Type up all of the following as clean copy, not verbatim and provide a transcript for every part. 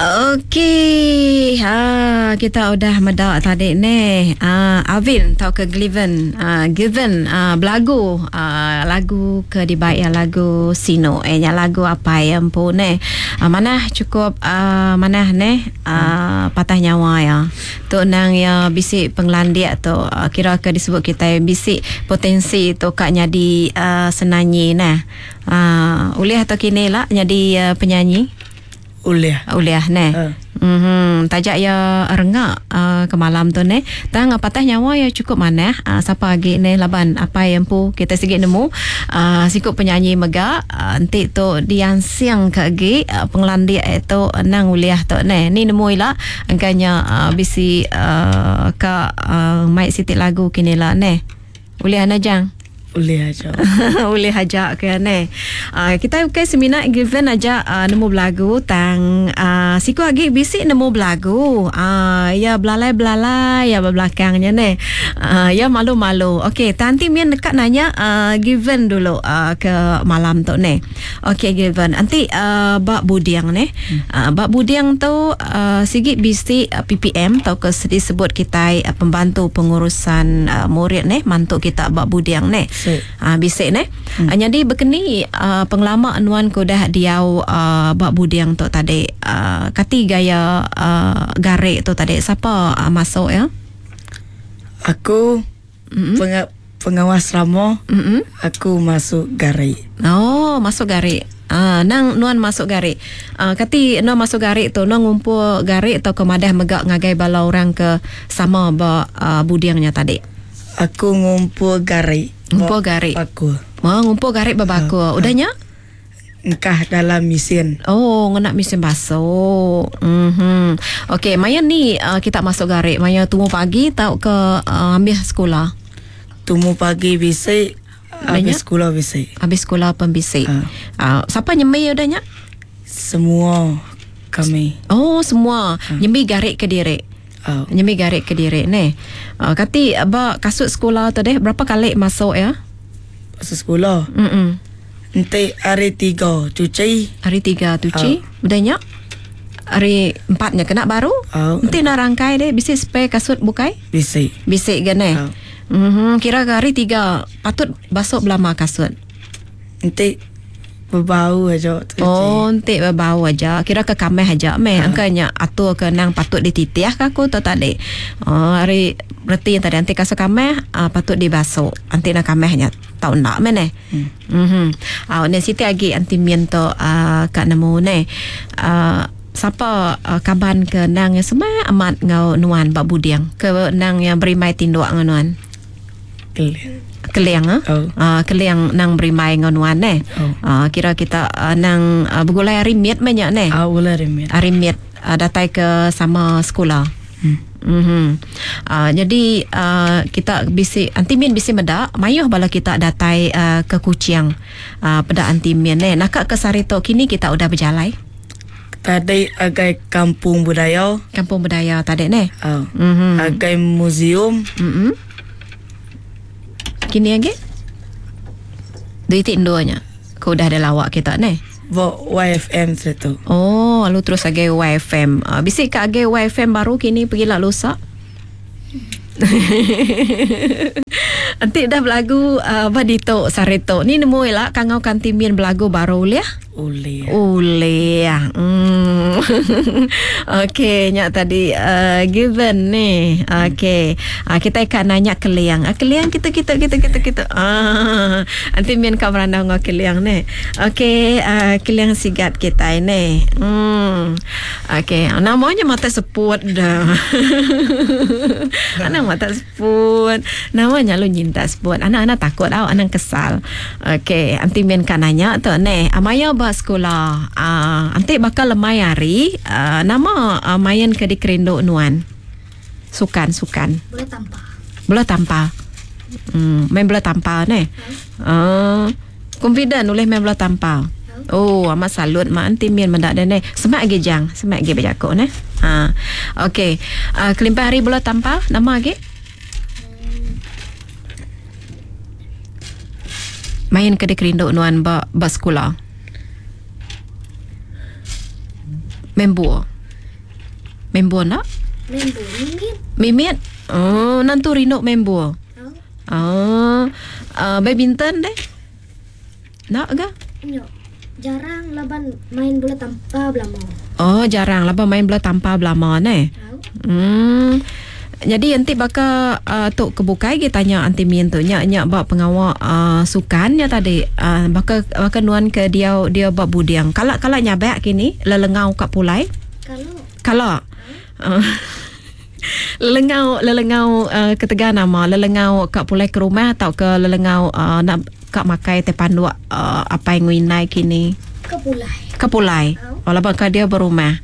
Okey, kita udah medak tadi ni. Alvin tau ke Given, belagu, lagu ke dibaik yang lagu Sino, yang lagu apa yang pun ni. Mana cukup mana ni patah nyawa ya. Tu nang ya bisik penglandia tu kira ke disebut kita bisik potensi tu kak jadi senanyi nah. Ulih atau kini lah jadi penyanyi. Ulih ne. Tajak ya rengak ke malam tu ne. Tang patah nyawa ya cukup mana siapa lagi ne laban apa yang pu kita sikit nemu sikut penyanyi megak nanti tu diansiang ke lagi penglandia itu nang ulih tu ne. Ni nemu ila angkanya bisi ke mai sitik lagu kini lah ne. Ulih najang. Boleh aja ke ne. Kita ke seminar Given aja nemu belagu tang siku lagi bisik nemu belagu ya belalai ya belakangnya ne. Ya malu-malu. Okey, tanti mian dekat nanya Given dulu ke malam tu ne. Okey Given, nanti bak budiang ne. Bak budiang tu sigit bisik PPM tau ke disebut kita pembantu pengurusan murid ne, mantuk kita bak budiang ne. Bisik ne. Jadi berkeni pengelama anuan ko dah diau bak budiang tu tadi kati gaya garik tu tadi siapa masuk ya? Aku pengawas ramo. Aku masuk garik. Oh, masuk garik. Nang nuan masuk garik. Kati nuan masuk garik tu nuan ngumpul garik atau kemadah megak ngagai bala orang ke sama bak budiangnya tadi. Aku ngumpul garik. Ngumpul garik. Aku. Ngumpul garik babaku. Udahnya? Engkah dalam mesin. Oh, nak mesin basuh. Okey, Maya ni kita masuk garik. Maya tunggu pagi tau ke ambil sekolah. Tunggu pagi bisik. Habis sekolah bisik. Habis sekolah pun bisik. Siapa nyemai udahnya? Semua kami. Oh, semua. Nyemai garik ke diri. Nyemai garik ke diri ni. Kati abah kasut sekolah tu deh berapa kali masuk ya? Masuk sekolah. Nanti hari 3 cuci. Hari 3 cuci. Udahnya? Hari 4-nya kena baru. Nanti nak rangkai deh bisik spare kasut bukai? Bisik. Bisik kan eh? Kira hari 3 patut basuh belama kasut. Nanti berbau aja. Oh, nanti berbau aja. Kira ke kameh aja meh. Angkanya atur ke nang patut dititiah ke aku tu tadi. Hari berarti yang tadi nanti kasut kameh patut dibasuh. Nanti nak kamehnya tahu nak meneh. Ni Siti lagi anti mien tu kat nemu ne. Siapa kaban ke nang yang semua amat ngau nuan bak budiang ke nang yang berimai tinduk nganuan. Keliang keliang nang berimai ngonuan ne. Kira kita nang bergulai arimit banyak ne. Arimit datai ke sama sekolah. Jadi kita bisi antimin bisi medak mayuh bala kita datai ke Kuching pada antimin ne. Nak ke Sarito kini kita udah berjalai. Tadi agai kampung budaya. Kampung budaya tadi ne. Agai museum. Kini lagi? Duit indonya. Kau dah ada lawak kita ni. YFM situ. Oh, lalu terus agak YFM. Bisik ke agak YFM baru kini pergi lah lusa. Nanti dah belagu Badito Sarito. Ni nemu lah kangau kantimin belagu baru liah. Ule. Okey, nyak tadi Given ni. Okey. Kita akan nanya Keliang. Keliang kita. Nanti mian kau merandau ngau Keliang ni. Okey, Keliang sigat kita ini. Okey, namanya mata seput dah. Anak mata seput. Namanya lu nyinta seput. Anak-anak takut tau, anak kesal. Okey, nanti mian kan nanya tu ni. Amaya ba sekolah. Nanti bakal lemai hari nama main ke di Kerindo nuan. Sukan. Bola tampar. Main bola tampar ni. Confident boleh main bola tampar. Oh, amat salut mak anti mian mendak dan ni. Semak lagi jang, semak lagi berjakuk ni. Okey. Kelimpah hari bola tampar nama lagi? Main ke di Kerindo nuan ba sekolah. Membuah. Membo nak? Membo mimit. Mimit? Oh, nantu rinuk membo. Oh. Badminton deh? Nak ke? Yo. Jarang laban main bola tanpa belamo. Oh, jarang lah main bola tanpa belama ne. Tahu? Jadi nanti bakal tok kebukai kita tanya anti min tu nya bak pengawal sukan nya tadi bakal nuan ke dia bak budiang. Kalau nyabak kini lelengau kat pulai. Kalau lelengau ketegan nama lelengau kat pulai ke rumah atau ke lelengau nak kak makai te pandu apa yang winai kini ke pulai. Walaupun kak dia berumah.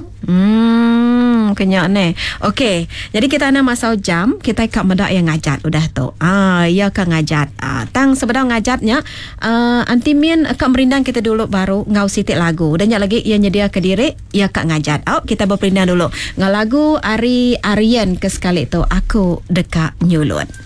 Kenyak ne. Okey. Jadi kita nak masau jam, kita kak medak yang ngajat udah tu. Ya kak ngajat. Tang sebenar ngajatnya anti min kak merindang kita dulu baru ngau sitik lagu. Dan lagi ia nyedia ke diri, ya kak ngajat. Kita berperindang dulu. Ngau lagu Ari Aryan ke sekali tu Aku Dekat Nyulut.